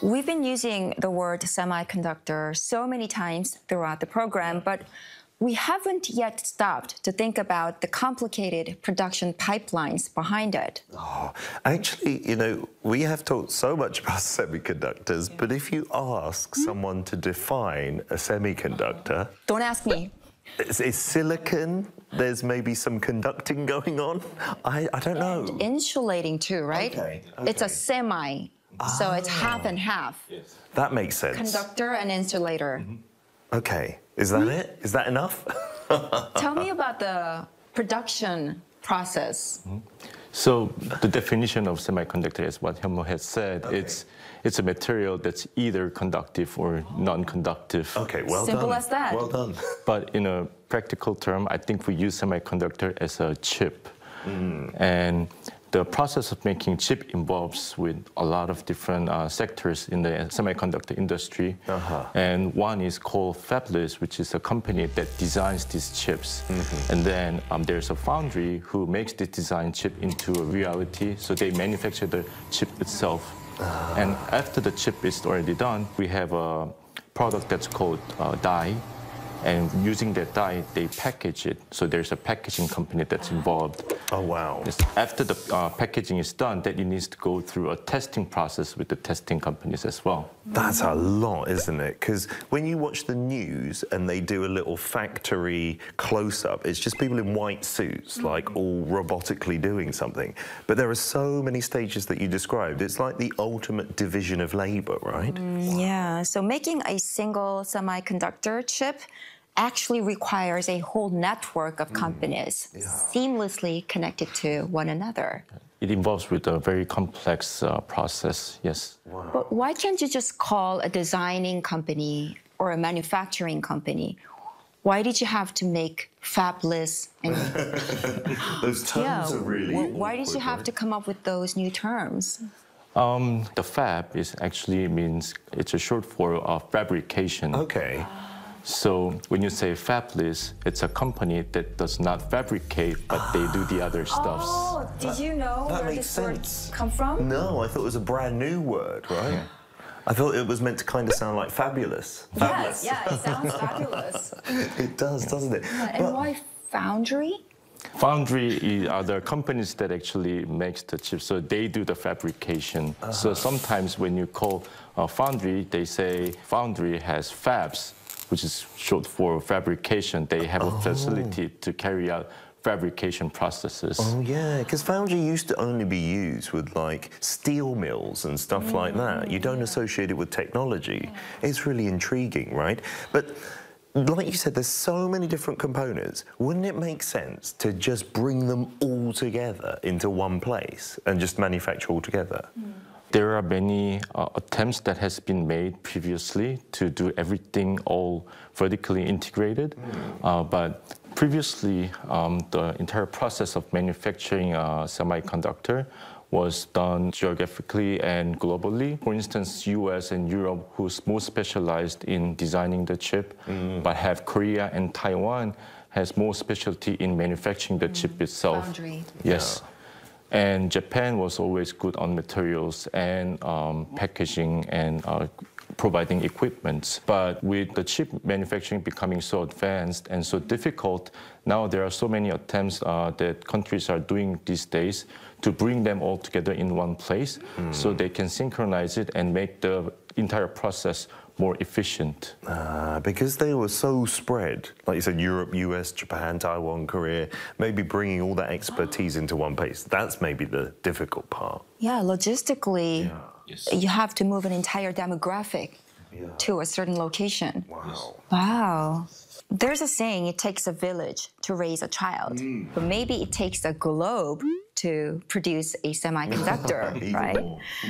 We've been using the word semiconductor so many times throughout the program, but we haven't yet stopped to think about the complicated production pipelines behind it. Oh, actually, we have talked so much about semiconductors, but if you ask someone to define a semiconductor... Don't ask me. Is silicon, there's maybe some conducting going on? I don't know. And insulating too, right? Okay. It's a semi, so it's half and half. Yes. That makes sense. Conductor and insulator. Okay, is that it? Is that enough? Tell me about the production process. So the definition of semiconductor is what Hyunmoo has said. Okay. It's a material that's either conductive or non-conductive. Okay, well done. Simple as that. Well done. But in a practical term, I think we use semiconductor as a chip. And the process of making chip involves with a lot of different sectors in the semiconductor industry. And one is called Fabless, which is a company that designs these chips. And then there's a foundry who makes the design chip into a reality. So they manufacture the chip itself. And after the chip is already done, we have a product that's called die. And using that die, they package it. So there's a packaging company that's involved. Oh, wow. Yes. After the packaging is done, then it needs to go through a testing process with the testing companies as well. That's a lot, isn't it? Because when you watch the news and they do a little factory close-up, it's just people in white suits, like all robotically doing something. But there are so many stages that you described. It's like the ultimate division of labor, right? Yeah, so making a single semiconductor chip actually requires a whole network of companies seamlessly connected to one another. It involves with a very complex process, yes. Wow. But why can't you just call a designing company or a manufacturing company? Why did you have to make fabless? And Those terms are really why did you have to come up with those new terms? The fab is actually means, it's a short for fabrication. Okay. So when you say fabless, it's a company that does not fabricate, but they do the other stuffs. Oh, did you know That where makes this word sense. come from? No, I thought it was a brand new word, right? Yeah. I thought it was meant to kind of sound like fabulous. Yes, yeah, it sounds fabulous. It does, doesn't it? And why foundry? Foundry are the companies that actually makes the chips, so they do the fabrication. So sometimes when you call a foundry, they say foundry has fabs, which is short for fabrication. They have a facility to carry out fabrication processes. Oh, yeah, because foundry used to only be used with, like, steel mills and stuff like that. You don't associate it with technology. It's really intriguing, right? But like you said, there's so many different components. Wouldn't it make sense to just bring them all together into one place and just manufacture all together? There are many attempts that has been made previously to do everything all vertically integrated. But previously, the entire process of manufacturing a semiconductor was done geographically and globally. For instance, US and Europe, who's more specialized in designing the chip, but have Korea and Taiwan has more specialty in manufacturing the chip itself. Foundry. Yes. And Japan was always good on materials and packaging and providing equipment. But with the chip manufacturing becoming so advanced and so difficult, now there are so many attempts that countries are doing these days to bring them all together in one place so they can synchronize it and make the entire process more efficient. Because they were so spread, like you said, Europe, US, Japan, Taiwan, Korea, maybe bringing all that expertise into one place, that's maybe the difficult part. Yeah, logistically, Yes. you have to move an entire demographic to a certain location. Wow. Wow. There's a saying, it takes a village to raise a child, but maybe it takes a globe to produce a semiconductor, right?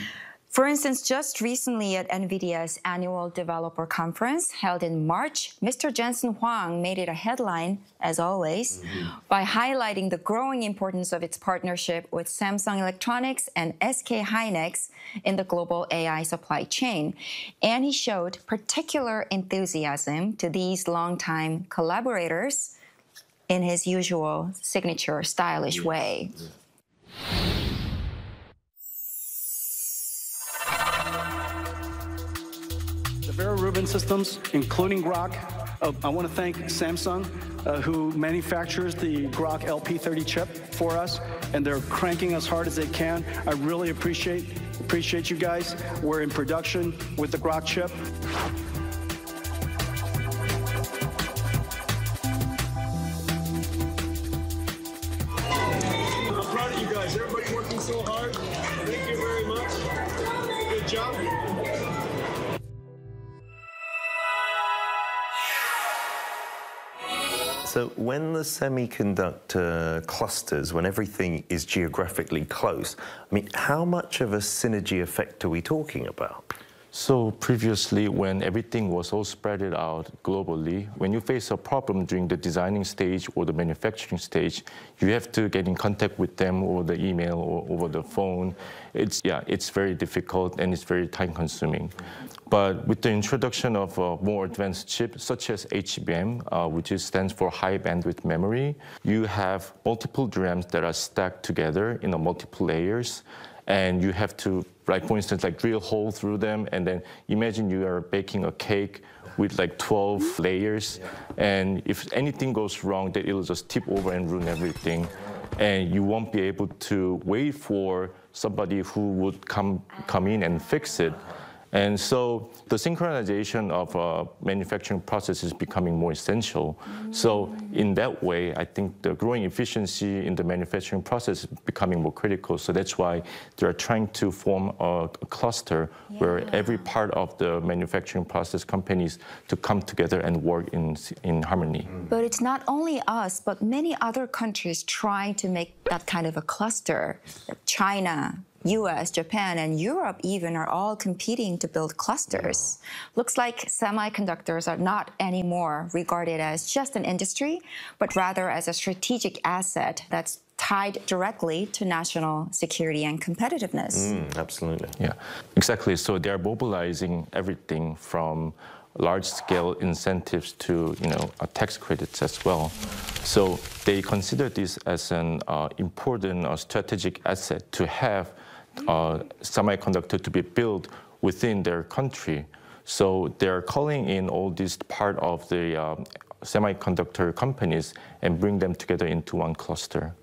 For instance, just recently at NVIDIA's annual developer conference held in March, Mr. Jensen Huang made it a headline, as always, by highlighting the growing importance of its partnership with Samsung Electronics and SK Hynix in the global AI supply chain. And he showed particular enthusiasm to these longtime collaborators in his usual signature stylish way. Vera Rubin Systems, including Groq. I want to thank Samsung, who manufactures the Groq LP30 chip for us, and they're cranking us hard as they can. I really appreciate you guys. We're in production with the Groq chip. I'm proud of you guys. Everybody working so hard. Thank you very much. Good job. So when the semiconductor clusters, when everything is geographically close, I mean, how much of a synergy effect are we talking about? So previously, when everything was all spread out globally, when you face a problem during the designing stage or the manufacturing stage, you have to get in contact with them over the email or over the phone. It's very difficult and it's very time-consuming. But with the introduction of more advanced chips, such as HBM, which stands for high bandwidth memory, you have multiple DRAMs that are stacked together in multiple layers. And you have to, like, for instance, like drill a hole through them, and then imagine you are baking a cake with like 12 layers, and if anything goes wrong, then it'll just tip over and ruin everything. And you won't be able to wait for somebody who would come in and fix it. And so the synchronization of manufacturing process is becoming more essential. So in that way, I think the growing efficiency in the manufacturing process is becoming more critical. So that's why they're trying to form a cluster where every part of the manufacturing process companies to come together and work in harmony. But it's not only us, but many other countries trying to make that kind of a cluster. China, US, Japan, and Europe even are all competing to build clusters. Looks like semiconductors are not anymore regarded as just an industry, but rather as a strategic asset that's tied directly to national security and competitiveness. Absolutely. Yeah, exactly. So they're mobilizing everything from large-scale incentives to, tax credits as well. So they consider this as an important strategic asset to have semiconductor to be built within their country. So they're calling in all these part of the semiconductor companies and bring them together into one cluster.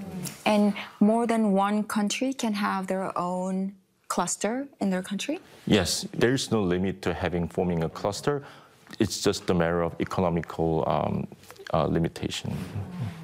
And more than one country can have their own cluster in their country? Yes, there is no limit to forming a cluster. It's just a matter of economical limitation.